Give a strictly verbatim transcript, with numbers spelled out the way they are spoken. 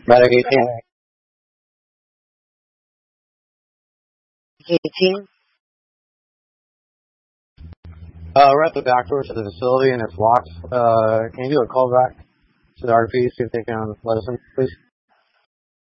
Medic eighteen. eighteen. Uh, we're at the back doors of the facility and it's locked. Uh, can you do a call back to the R P, see if they can let us in, please?